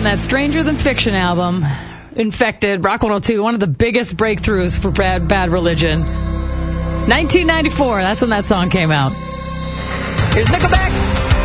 from that Stranger Than Fiction album, Infected, Rock 102, one of the biggest breakthroughs for Bad Religion. 1994, that's when that song came out. Here's Nickelback.